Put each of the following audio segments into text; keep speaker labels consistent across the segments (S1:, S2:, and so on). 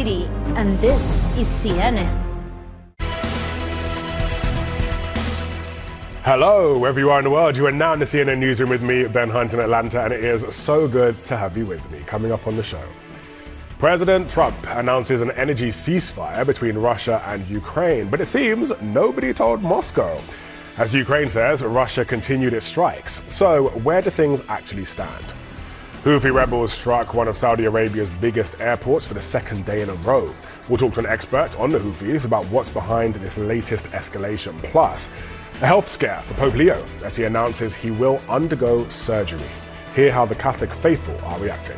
S1: City, and this is CNN.
S2: Hello, wherever you are in the world. You are now in the CNN newsroom with me, Ben Hunt, in Atlanta, and it is so good to have you with me. Coming up on the show, President Trump announces an energy ceasefire between Russia and Ukraine, but it seems nobody told Moscow. As Ukraine says, Russia continued its strikes. So where do things actually stand? Houthi rebels struck one of Saudi Arabia's biggest airports for the second day in a row. We'll talk to an expert on the Houthis about what's behind this latest escalation. Plus, a health scare for Pope Leo as he announces he will undergo surgery. Hear how the Catholic faithful are reacting.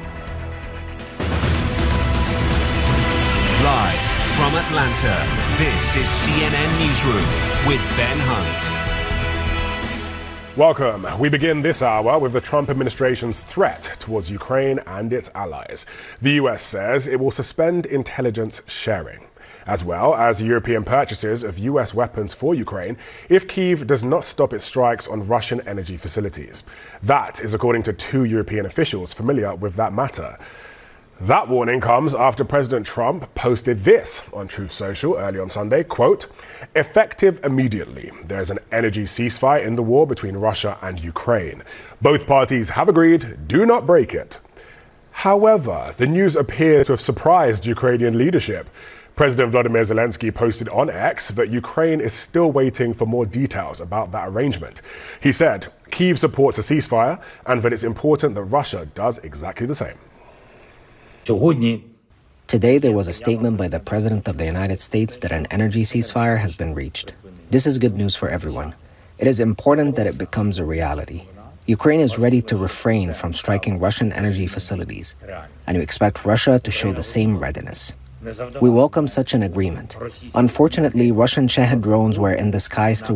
S3: Live from Atlanta, this is CNN Newsroom with Ben Hunt.
S2: Welcome. We begin this hour with the Trump administration's threat towards Ukraine and its allies. The US says it will suspend intelligence sharing, as well as European purchases of US weapons for Ukraine if Kyiv does not stop its strikes on Russian energy facilities. That is according to two European officials familiar with that matter. That warning comes after President Trump posted this on Truth Social early on Sunday, quote, "Effective immediately. There's an energy ceasefire in the war between Russia and Ukraine. Both parties have agreed, do not break it." However, the news appears to have surprised Ukrainian leadership. President Volodymyr Zelensky posted on X that Ukraine is still waiting for more details about that arrangement. He said Kyiv supports a ceasefire and that it's important that Russia does exactly the same.
S4: Today, there was a statement by the President of the United States that an energy ceasefire has been reached. This is good news for everyone. It is important that it becomes a reality. Ukraine is ready to refrain from striking Russian energy facilities, and we expect Russia to show the same readiness. We welcome such an agreement. Unfortunately, Russian Shahed drones were in the skies